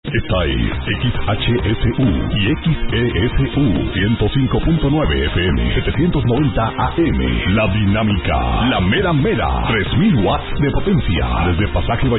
Esta es XHSU y XESU 105.9 FM, 790 AM. La Dinámica, la mera mera, 3000 watts de potencia. Desde Pasaje